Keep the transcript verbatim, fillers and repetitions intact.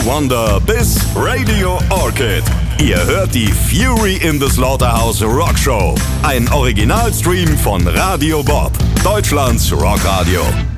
Wonder bis Radio Orchid. Ihr hört die Fury in the Slaughterhouse Rock Show. Ein Originalstream von Radio Bob, Deutschlands Rockradio.